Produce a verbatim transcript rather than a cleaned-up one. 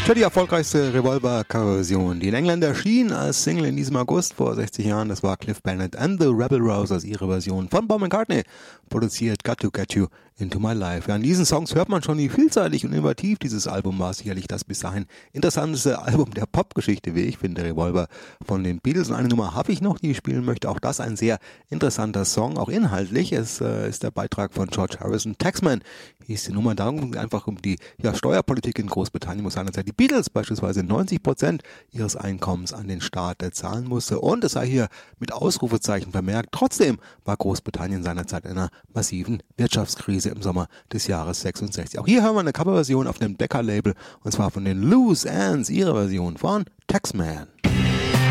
Für die erfolgreichste Revolver-Coverversion, die in England erschien als Single in diesem August vor sechzig Jahren, das war Cliff Bennett and the Rebel Rousers, ihre Version von Paul McCartney, produziert Got to Get You Into My Life. Ja, an diesen Songs hört man schon, wie vielseitig und innovativ dieses Album war. Sicherlich das bis dahin interessanteste Album der Popgeschichte, wie ich finde, Revolver von den Beatles. Und eine Nummer habe ich noch, die ich spielen möchte. Auch das ein sehr interessanter Song, auch inhaltlich. Es äh, ist der Beitrag von George Harrison. Taxman hieß die Nummer. Darum einfach um die ja, Steuerpolitik in Großbritannien, muss seinerzeit die Beatles beispielsweise neunzig Prozent ihres Einkommens an den Staat zahlen musste. Und es sei hier mit Ausrufezeichen vermerkt. Trotzdem war Großbritannien seinerzeit in einer massiven Wirtschaftskrise im Sommer des Jahres sechsundsechzig. Auch hier hören wir eine Coverversion auf dem Decca-Label, und zwar von den Loose Ends, ihre Version von Taxman.